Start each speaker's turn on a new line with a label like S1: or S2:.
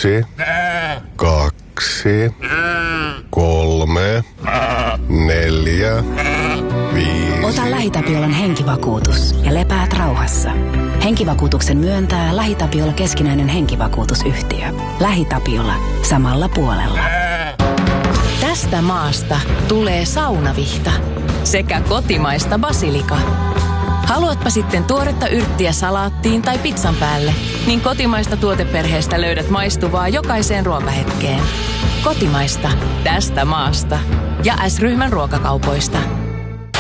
S1: 2, 3, 4, 5.
S2: Ota LähiTapiolan henkivakuutus ja lepäät rauhassa. Henkivakuutuksen myöntää LähiTapiola keskinäinen henkivakuutusyhtiö. LähiTapiola. Samalla puolella.
S3: Tästä maasta tulee saunavihta sekä kotimaista basilika. Haluatpa sitten tuoretta yrttiä salaattiin tai pizzan päälle, niin kotimaista tuoteperheestä löydät maistuvaa jokaiseen ruokahetkeen. Kotimaista tästä maasta ja S-ryhmän ruokakaupoista.